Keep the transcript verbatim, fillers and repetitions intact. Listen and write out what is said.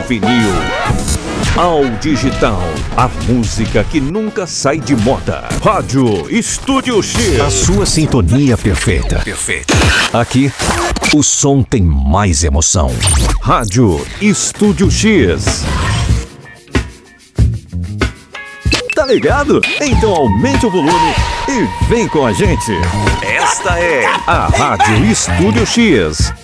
vinil ao digital, a música que nunca sai de moda. Rádio Estúdio X. A sua sintonia perfeita. Perfeita. Aqui, o som tem mais emoção. Rádio Estúdio X. Tá ligado? Então aumente o volume e vem com a gente. Esta é a Rádio Estúdio X.